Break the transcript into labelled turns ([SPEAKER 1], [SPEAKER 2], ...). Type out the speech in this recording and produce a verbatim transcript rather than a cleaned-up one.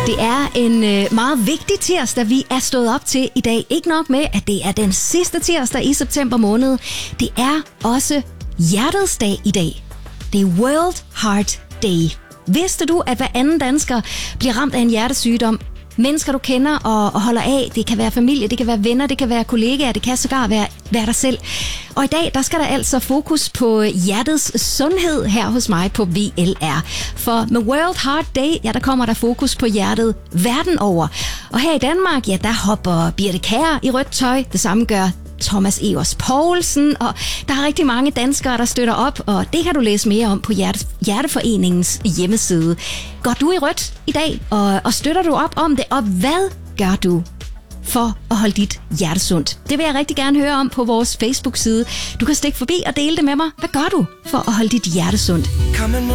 [SPEAKER 1] Det er en øh, meget vigtig tirsdag, vi er stået op til i dag. Ikke nok med, at det er den sidste tirsdag i september måned. Det er også hjertets dag i dag. Det er World Heart Day. Vidste du, at hver anden dansker bliver ramt af en hjertesygdom? Mennesker, du kender og, og holder af. Det kan være familie, det kan være venner, det kan være kollegaer, det kan sågar være, være dig selv. Og i dag, der skal der altså fokus på hjertets sundhed her hos mig på V L R. For med World Heart Day, ja, der kommer der fokus på hjertet verden over. Og her i Danmark, ja, der hopper Birthe Kjær i rødt tøj. Det samme gør Thomas Evers Poulsen, og der er rigtig mange danskere, der støtter op, og det kan du læse mere om på Hjerte, Hjerteforeningens hjemmeside. Går du i rødt i dag, og, og støtter du op om det, og hvad gør du for at holde dit hjerte sundt? Det vil jeg rigtig gerne høre om på vores Facebook-side. Du kan stikke forbi og dele det med mig. Hvad gør du for at holde dit hjerte sundt?